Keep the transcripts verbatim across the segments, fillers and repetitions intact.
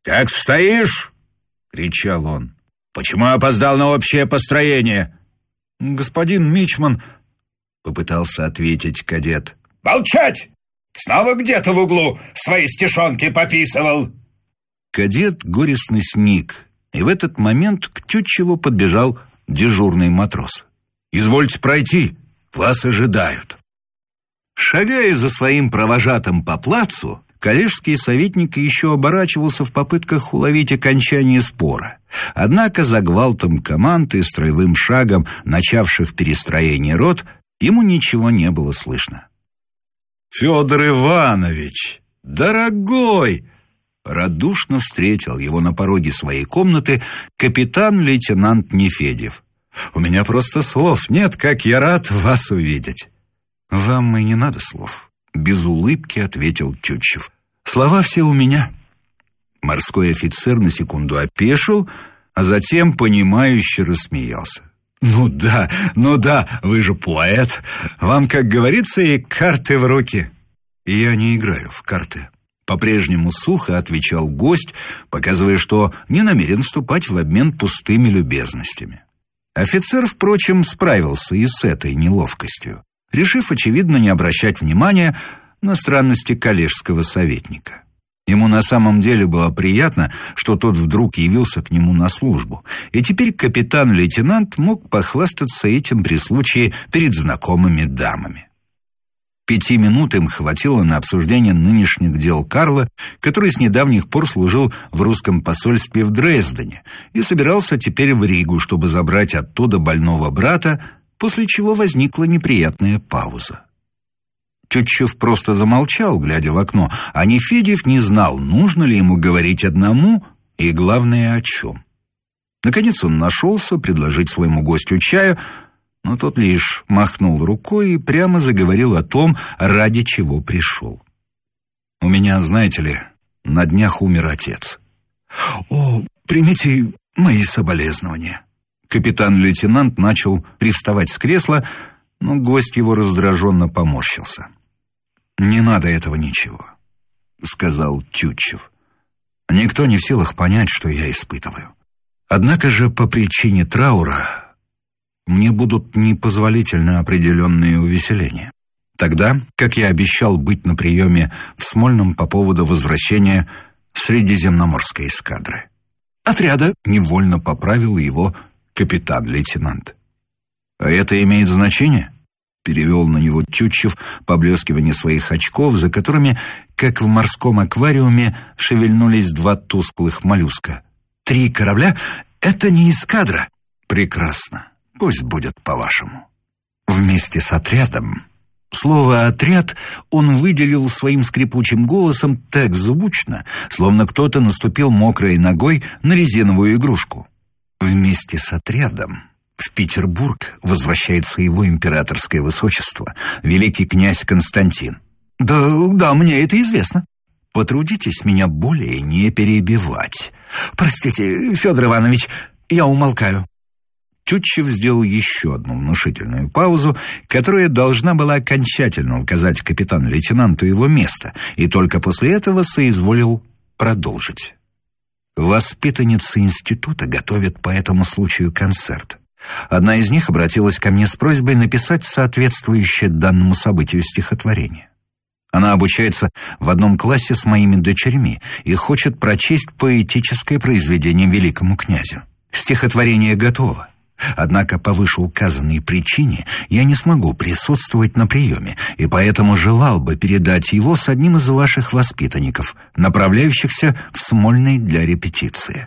«Как стоишь?» — кричал он. «Почему опоздал на общее построение?» «Господин мичман», — попытался ответить кадет. «Молчать! Снова где-то в углу свои стишонки пописывал!» Кадет горестно сник, и в этот момент к Тютчеву подбежал дежурный матрос. «Извольте пройти, вас ожидают». Шагая за своим провожатым по плацу, коллежский советник еще оборачивался в попытках уловить окончание спора. Однако за гвалтом команд и строевым шагом, начавших перестроение рот, ему ничего не было слышно. «Федор Иванович, дорогой!» Радушно встретил его на пороге своей комнаты капитан-лейтенант Нефедьев. «У меня просто слов нет, как я рад вас увидеть». «Вам и не надо слов», — без улыбки ответил Тютчев. «Слова все у меня». Морской офицер на секунду опешил, а затем понимающе рассмеялся. «Ну да, ну да, вы же поэт. Вам, как говорится, и карты в руки». «Я не играю в карты», — по-прежнему сухо отвечал гость, показывая, что не намерен вступать в обмен пустыми любезностями. Офицер, впрочем, справился и с этой неловкостью, решив, очевидно, не обращать внимания на странности коллежского советника. Ему на самом деле было приятно, что тот вдруг явился к нему на службу, и теперь капитан-лейтенант мог похвастаться этим при случае перед знакомыми дамами. Пяти минут им хватило на обсуждение нынешних дел Карла, который с недавних пор служил в русском посольстве в Дрездене и собирался теперь в Ригу, чтобы забрать оттуда больного брата, после чего возникла неприятная пауза. Тютчев просто замолчал, глядя в окно, а Нефедьев не знал, нужно ли ему говорить одному и, главное, о чем. Наконец он нашелся предложить своему гостю чаю, но тот лишь махнул рукой и прямо заговорил о том, ради чего пришел. «У меня, знаете ли, на днях умер отец». «О, примите мои соболезнования». Капитан-лейтенант начал привставать с кресла, но гость его раздраженно поморщился. «Не надо этого ничего», — сказал Тютчев. «Никто не в силах понять, что я испытываю. Однако же по причине траура мне будут непозволительно определенные увеселения. Тогда, как я обещал быть на приеме в Смольном по поводу возвращения Средиземноморской эскадры». «Отряда», — невольно поправил его капитан-лейтенант. «А это имеет значение?» — перевел на него Тютчев поблескивание своих очков, за которыми, как в морском аквариуме, шевельнулись два тусклых моллюска. «Три корабля — это не эскадра». «Прекрасно. Пусть будет по-вашему». Вместе с отрядом. Слово «отряд» он выделил своим скрипучим голосом так звучно, словно кто-то наступил мокрой ногой на резиновую игрушку. Вместе с отрядом в Петербург возвращается его императорское высочество, великий князь Константин. Да, да, мне это известно. Потрудитесь меня более не перебивать. Простите, Федор Иванович, я умолкаю. Тютчев сделал еще одну внушительную паузу, которая должна была окончательно указать капитан-лейтенанту его место, и только после этого соизволил продолжить. Воспитанницы института готовят по этому случаю концерт. Одна из них обратилась ко мне с просьбой написать соответствующее данному событию стихотворение. Она обучается в одном классе с моими дочерьми и хочет прочесть поэтическое произведение великому князю. Стихотворение готово. Однако по вышеуказанной причине я не смогу присутствовать на приеме, и поэтому желал бы передать его с одним из ваших воспитанников, направляющихся в Смольный для репетиции.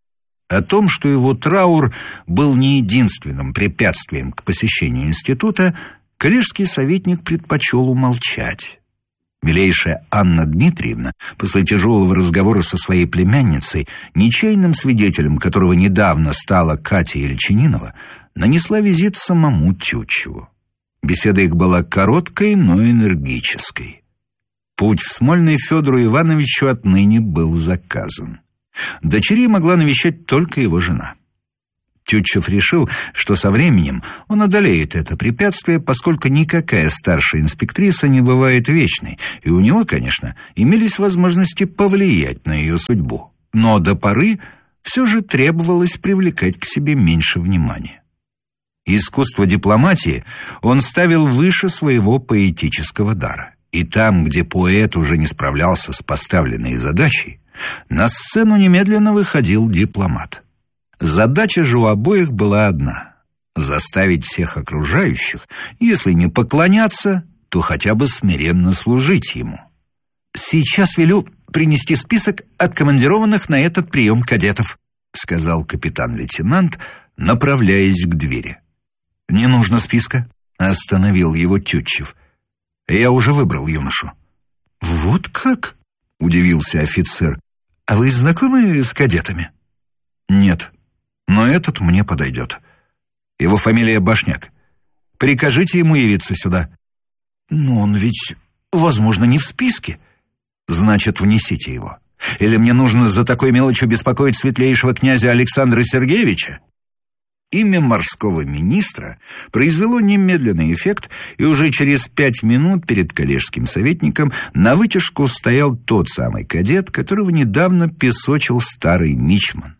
О том, что его траур был не единственным препятствием к посещению института, коллежский советник предпочел умолчать. Милейшая Анна Дмитриевна, после тяжелого разговора со своей племянницей, нечаянным свидетелем которого недавно стала Катя Ельчининова, нанесла визит самому Тютчеву. Беседа их была короткой, но энергической. Путь в Смольный Федору Ивановичу отныне был заказан. Дочерей могла навещать только его жена. Тютчев решил, что со временем он одолеет это препятствие, поскольку никакая старшая инспектриса не бывает вечной, и у него, конечно, имелись возможности повлиять на ее судьбу. но до поры все же требовалось привлекать к себе меньше внимания. Искусство дипломатии он ставил выше своего поэтического дара. И там, где поэт уже не справлялся с поставленной задачей, на сцену немедленно выходил дипломат. Задача же у обоих была одна — заставить всех окружающих, если не поклоняться, то хотя бы смиренно служить ему. «Сейчас велю принести список откомандированных на этот прием кадетов», — сказал капитан-лейтенант, направляясь к двери. «Не нужно списка», — остановил его Тютчев. «Я уже выбрал юношу». «Вот как?» — удивился офицер. «А вы знакомы с кадетами?» «Нет, но этот мне подойдет. Его фамилия Башняк. Прикажите ему явиться сюда». «Но он ведь, возможно, не в списке». «Значит, внесите его. Или мне нужно за такой мелочью беспокоить светлейшего князя Александра Сергеевича?» Имя морского министра произвело немедленный эффект, и уже через пять минут перед коллежским советником на вытяжку стоял тот самый кадет, которого недавно песочил старый мичман.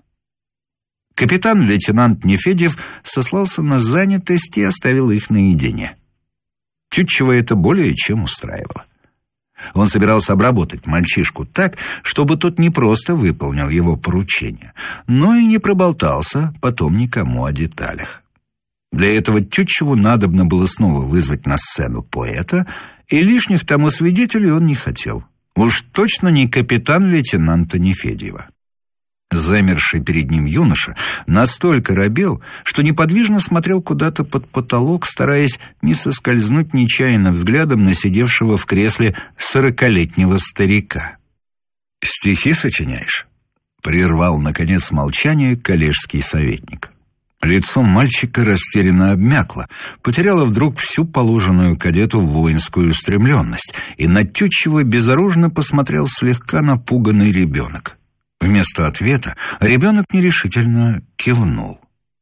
Капитан-лейтенант Нефедьев сослался на занятость и оставил их наедине. Тютчева это более чем устраивало. Он собирался обработать мальчишку так, чтобы тот не просто выполнил его поручение, но и не проболтался потом никому о деталях. Для этого Тютчеву надобно было снова вызвать на сцену поэта, и лишних тому свидетелей он не хотел. Уж точно не капитан-лейтенанта Нефедьева. Замерший перед ним юноша настолько робел, что неподвижно смотрел куда-то под потолок, стараясь не соскользнуть нечаянно взглядом на сидевшего в кресле сорокалетнего старика. «Стихи сочиняешь?» — прервал, наконец, молчание коллежский советник. Лицо мальчика растерянно обмякло, потеряло вдруг всю положенную кадету воинскую устремленность, и на Тютчева безоружно посмотрел слегка напуганный ребенок. Вместо ответа ребенок нерешительно кивнул.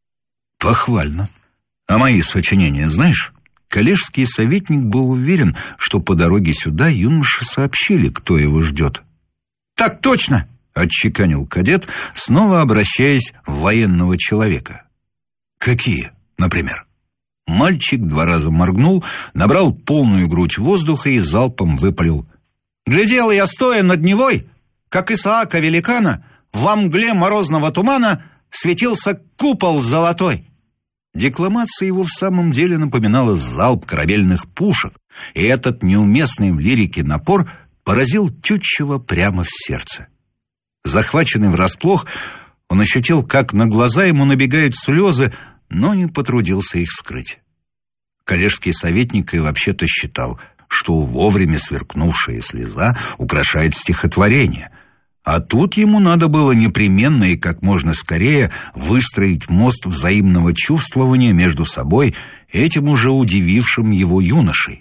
«Похвально. А мои сочинения знаешь?» Коллежский советник был уверен, что по дороге сюда юноше сообщили, кто его ждет. «Так точно!» — отчеканил кадет, снова обращаясь в военного человека. «Какие, например?» Мальчик два раза моргнул, набрал полную грудь воздуха и залпом выпалил. «Глядел я, стоя над Невой, как Исаака великана, во мгле морозного тумана светился купол золотой». Декламация его в самом деле напоминала залп корабельных пушек, и этот неуместный в лирике напор поразил Тютчева прямо в сердце. Захваченный врасплох, он ощутил, как на глаза ему набегают слезы, но не потрудился их скрыть. Коллежский советник и вообще-то считал, что вовремя сверкнувшая слеза украшает стихотворение, а тут ему надо было непременно и как можно скорее выстроить мост взаимного чувствования между собой этим уже удивившим его юношей.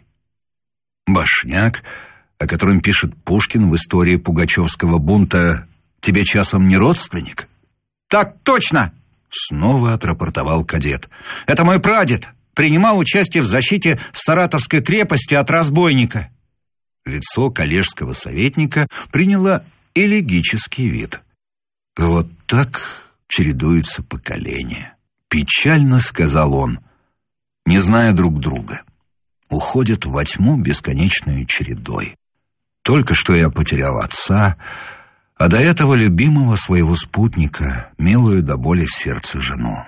Башняк, о котором пишет Пушкин в истории пугачевского бунта, тебе часом не родственник? «Так точно!» — снова отрапортовал кадет. «Это мой прадед. Принимал участие в защите Саратовской крепости от разбойника». Лицо коллежского советника приняло элегический вид. «Вот так чередуются поколения», — печально сказал он, не зная друг друга. «Уходят во тьму бесконечной чередой. Только что я потерял отца, а до этого любимого своего спутника, милую до боли в сердце жену.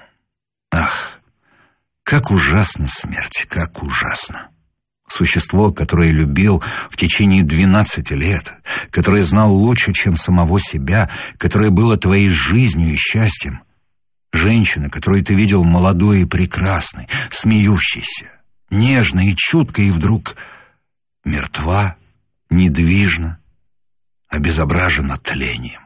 Ах, как ужасна смерть, как ужасно! Существо, которое любил в течение двенадцати лет, которое знал лучше, чем самого себя, которое было твоей жизнью и счастьем. Женщина, которую ты видел молодой и прекрасной, смеющейся, нежной и чуткой, и вдруг мертва, недвижна, обезображена тлением.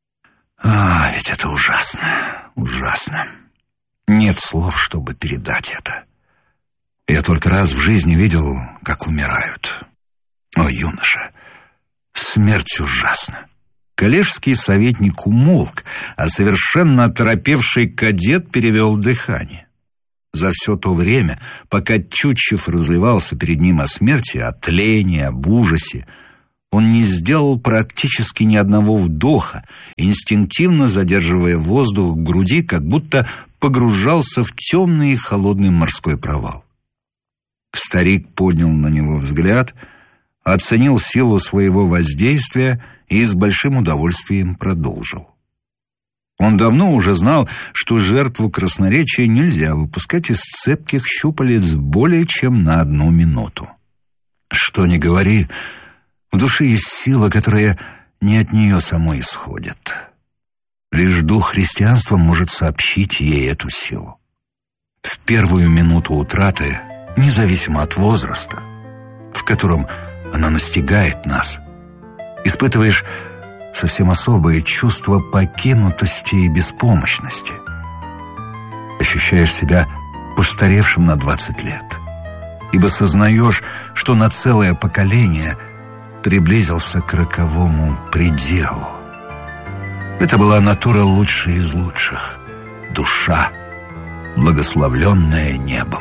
А, ведь это ужасно, ужасно. Нет слов, чтобы передать это. Я только раз в жизни видел, как умирают. О, юноша, смерть ужасна». Коллежский советник умолк, а совершенно оторопевший кадет перевел дыхание. За все то время, пока Тютчев разливался перед ним о смерти, о тлении, об ужасе, Он не сделал практически ни одного вдоха, инстинктивно задерживая воздух в груди, как будто погружался в темный и холодный морской провал. Старик поднял на него взгляд, оценил силу своего воздействия и с большим удовольствием продолжил. Он давно уже знал, что жертву красноречия нельзя выпускать из цепких щупалец более чем на одну минуту. Что ни говори, в душе есть сила, которая не от нее самой исходит. Лишь дух христианства может сообщить ей эту силу. В первую минуту утраты, независимо от возраста, в котором она настигает нас, испытываешь совсем особое чувство покинутости и беспомощности. Ощущаешь себя постаревшим на двадцать лет, ибо сознаешь, что на целое поколение приблизился к роковому пределу. Это была натура лучшая из лучших, душа, благословленная небом.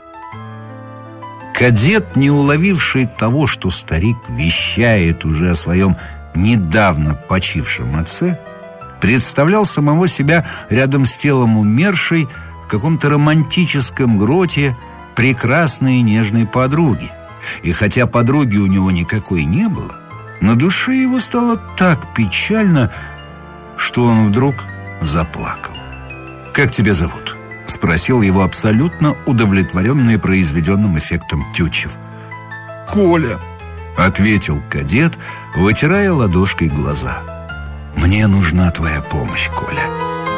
Кадет, не уловивший того, что старик вещает уже о своем недавно почившем отце, представлял самого себя рядом с телом умершей в каком-то романтическом гроте прекрасной и нежной подруги. И хотя подруги у него никакой не было, на душе его стало так печально, что он вдруг заплакал. «Как тебя зовут?» — спросил его абсолютно удовлетворенный произведенным эффектом Тютчев. «Коля», — ответил кадет, вытирая ладошкой глаза. «Мне нужна твоя помощь, Коля».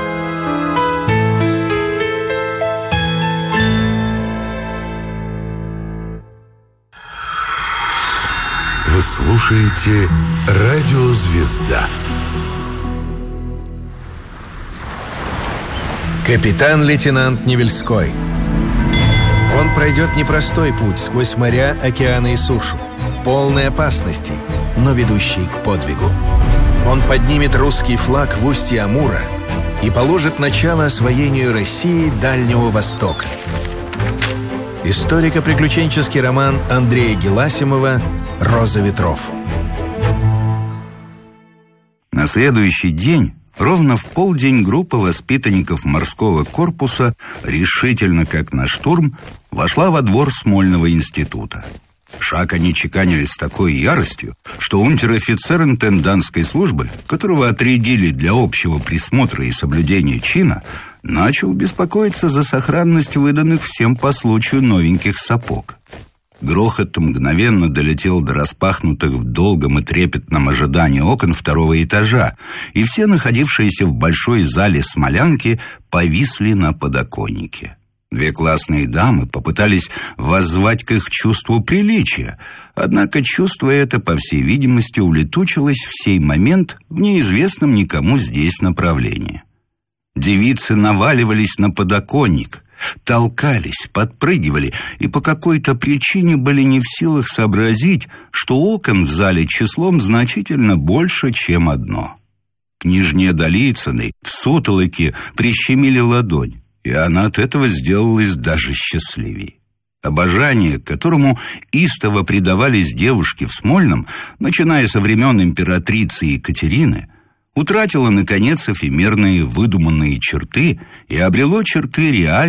Вы слушаете «Радио Звезда». Капитан-лейтенант Невельской. Он пройдет непростой путь сквозь моря, океаны и сушу, полный опасностей, но ведущий к подвигу. Он поднимет русский флаг в устье Амура и положит начало освоению России Дальнего Востока. Историко-приключенческий роман Андрея Геласимова «Роза ветров». На следующий день, ровно в полдень, группа воспитанников морского корпуса, решительно как на штурм, вошла во двор Смольного института. Шаг они чеканили с такой яростью, что унтер-офицер интендантской службы, которого отрядили для общего присмотра и соблюдения чина, начал беспокоиться за сохранность выданных всем по случаю новеньких сапог. Грохот мгновенно долетел до распахнутых в долгом и трепетном ожидании окон второго этажа, и все находившиеся в большой зале смолянки повисли на подоконнике. Две классные дамы попытались воззвать к их чувству приличия, однако чувство это, по всей видимости, улетучилось в сей момент в неизвестном никому здесь направлении. Девицы наваливались на подоконник, толкались, подпрыгивали и по какой-то причине были не в силах сообразить, что окон в зале числом значительно больше, чем одно. Княжне Долицыной в сутолоке прищемили ладонь, и она от этого сделалась даже счастливее. Обожание, которому истово предавались девушки в Смольном, начиная со времен императрицы Екатерины, утратило, наконец, эфемерные выдуманные черты и обрело черты реальные,